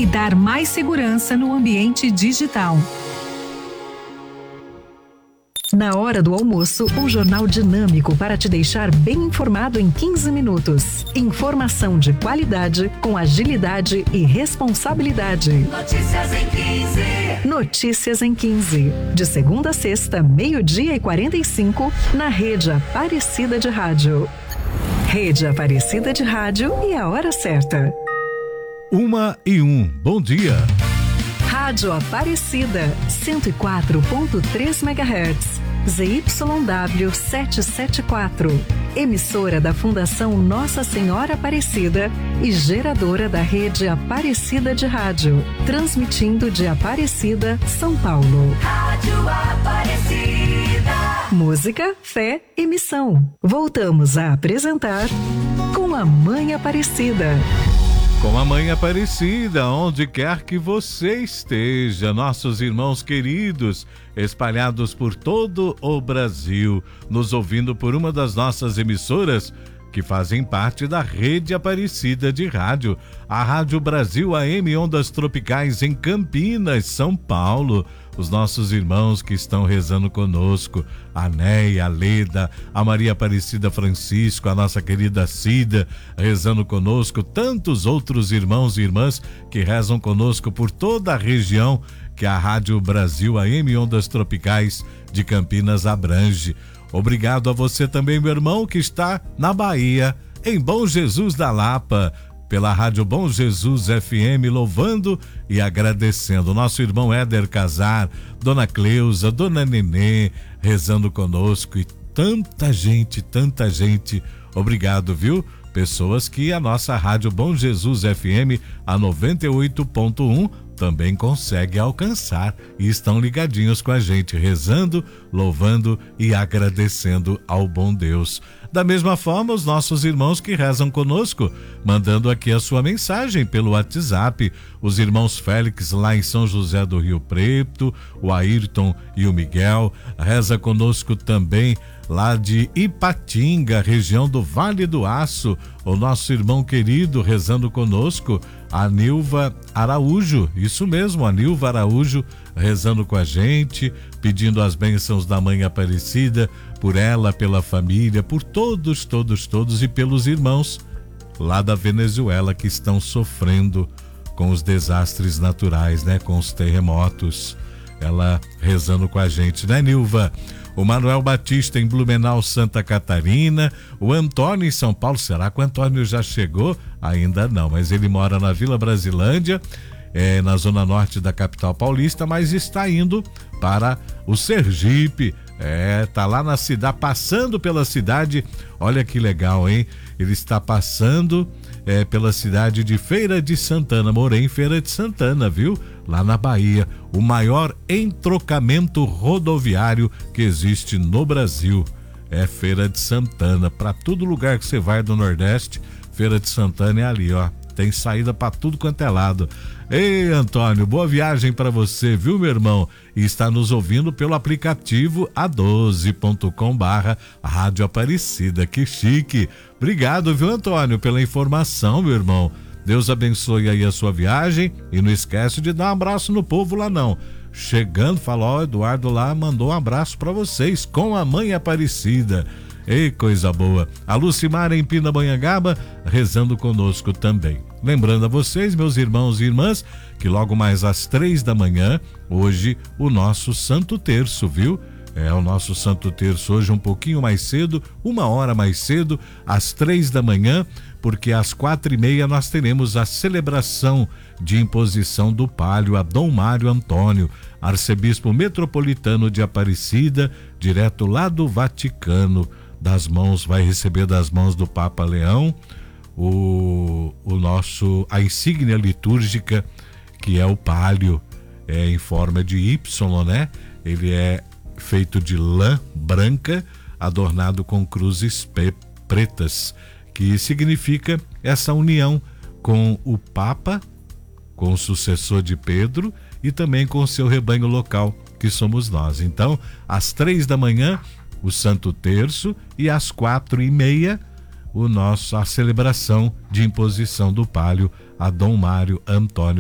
e dar mais segurança no ambiente digital. Na hora do almoço, um jornal dinâmico para te deixar bem informado em 15 minutos. Informação de qualidade, com agilidade e responsabilidade. Notícias em 15. Notícias em 15. De segunda a sexta, 12:45, na Rede Aparecida de Rádio. Rede Aparecida de Rádio e a hora certa. 1:01. Bom dia. Rádio Aparecida, 104.3 MHz, ZYW 774, emissora da Fundação Nossa Senhora Aparecida e geradora da Rede Aparecida de Rádio, transmitindo de Aparecida, São Paulo. Rádio Aparecida. Música, fé e missão. Voltamos a apresentar Com a Mãe Aparecida. Com a Mãe Aparecida, onde quer que você esteja, nossos irmãos queridos, espalhados por todo o Brasil, nos ouvindo por uma das nossas emissoras que fazem parte da Rede Aparecida de Rádio, a Rádio Brasil AM Ondas Tropicais em Campinas, São Paulo. Os nossos irmãos que estão rezando conosco, a Neia, a Leda, a Maria Aparecida Francisco, a nossa querida Cida, rezando conosco, tantos outros irmãos e irmãs que rezam conosco por toda a região que a Rádio Brasil AM Ondas Tropicais de Campinas abrange. Obrigado a você também, meu irmão, que está na Bahia, em Bom Jesus da Lapa, pela Rádio Bom Jesus FM, louvando e agradecendo. Nosso irmão Éder Casar, Dona Cleusa, Dona Nenê, rezando conosco e tanta gente, obrigado, viu? Pessoas que a nossa Rádio Bom Jesus FM, a 98.1, também consegue alcançar e estão ligadinhos com a gente, rezando, louvando e agradecendo ao bom Deus. Da mesma forma, os nossos irmãos que rezam conosco, mandando aqui a sua mensagem pelo WhatsApp, os irmãos Félix lá em São José do Rio Preto, o Ayrton e o Miguel, reza conosco também lá de Ipatinga, região do Vale do Aço, o nosso irmão querido rezando conosco, a Nilva Araújo, isso mesmo, a Nilva Araújo rezando com a gente, pedindo as bênçãos da Mãe Aparecida, por ela, pela família, por todos e pelos irmãos lá da Venezuela que estão sofrendo com os desastres naturais, né, com os terremotos. Ela rezando com a gente, né, Nilva? O Manuel Batista em Blumenau, Santa Catarina, o Antônio em São Paulo. Será que o Antônio já chegou? Ainda não, mas ele mora na Vila Brasilândia, na zona norte da capital paulista, mas está indo para o Sergipe, tá lá na cidade, passando pela cidade. Olha que legal, hein? Ele está passando pela cidade de Feira de Santana. Morei em Feira de Santana, viu? Lá na Bahia, o maior entrocamento rodoviário que existe no Brasil é Feira de Santana. Para todo lugar que você vai do Nordeste, Feira de Santana é ali, ó. Tem saída para tudo quanto é lado. Ei, Antônio, boa viagem para você, viu, meu irmão? E está nos ouvindo pelo aplicativo a12.com/Rádio Aparecida. Que chique. Obrigado, viu, Antônio, pela informação, meu irmão. Deus abençoe aí a sua viagem e não esquece de dar um abraço no povo lá não. Chegando, fala, ó, Eduardo lá mandou um abraço para vocês com a Mãe Aparecida. Ei, coisa boa. A Lucimara em Pindamonhangaba rezando conosco também. Lembrando a vocês, meus irmãos e irmãs, que logo mais às 3h, hoje, o nosso Santo Terço, viu? O nosso Santo Terço hoje um pouquinho mais cedo, 1 hora mais cedo, às 3h, porque às 4h30 nós teremos a celebração de imposição do palio a Dom Mário Antônio, arcebispo metropolitano de Aparecida, direto lá do Vaticano. Vai receber das mãos do Papa Leão a insígnia litúrgica, que é o palio, em forma de Y, né? Ele é feito de lã branca, adornado com cruzes pretas, que significa essa união com o Papa, com o sucessor de Pedro e também com o seu rebanho local, que somos nós. Então, às 3h, o Santo Terço, e às 4h30, a celebração de imposição do palio a Dom Mário Antônio